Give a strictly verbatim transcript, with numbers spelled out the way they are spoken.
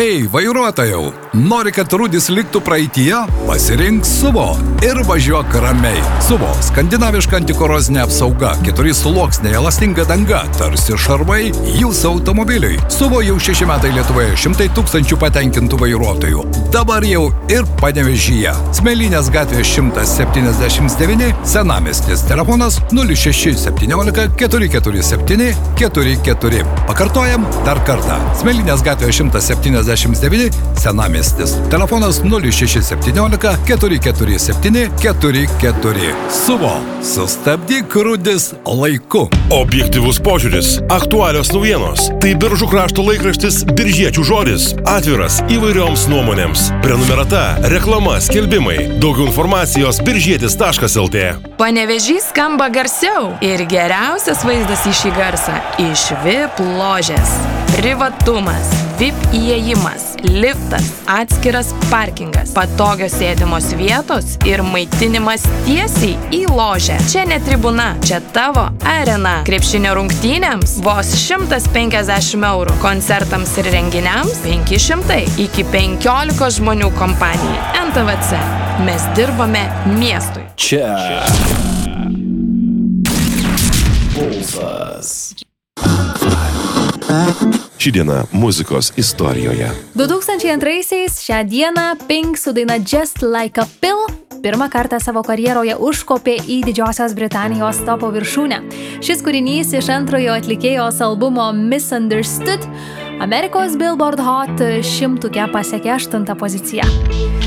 Ei, vairuotojau, nori, kad rūdis liktų praeityje? Pasirink Suvo ir važiuok ramiai. Suvo – skandinaviška antikorozinė apsauga, keturi sluoksniai, elastinga danga, tarsi šarvai jūsų automobiliui. Suvo jau šeši metai Lietuvoje, šimtai tūkstančių patenkintų vairuotojų. Dabar jau ir Panevėžyje. Smėlynės gatvė šimtas septyniasdešimt devyni, Senamiestis, telefonas nulis šeši septyniolika keturi keturi septyni keturi keturi. Pakartojam dar kartą. Smėlynės gatvė šimtas septyniasdešimt devyni, Senamiestis, telefonas nulis šeši septyniolika keturi keturi septyni keturi keturi. Suvo, sustabdyk rūdis laiku. Objektyvus požiūris, aktualios naujienos. Tai Biržų krašto laikraštis Biržiečių žodis. Atviras įvairioms nuomonėms. Prenumerata, reklama, skelbimai. Daugiau informacijos biržietis taškas lt. Panevėžys skamba garsiau ir geriausias vaizdas į šį garsą iš V I P ložės. Privatumas, V I P įėjimas, liftas, atskiras parkingas, patogios sėdimos vietos ir maitinimas tiesiai į ložę. Čia ne tribuna, čia tavo arena. Krepšinio rungtynėms vos šimtas penkiasdešimt eurų, koncertams ir renginiams penki šimtai, iki penkiolikos žmonių kompanijai. N T V C. Mes dirbame miestui. Čia. Pulsas. Ši diena muzikos istorijoje. du tūkstančiai antraisiais šią dieną Pink su daina Just Like a Pill pirmą kartą savo karjeroje užkopė į Didžiosios Britanijos topo viršūnę. Šis kūrinys iš antrojo atlikėjos albumo Misunderstood Amerikos Billboard Hot šimtuke pasiekė aštuntą poziciją.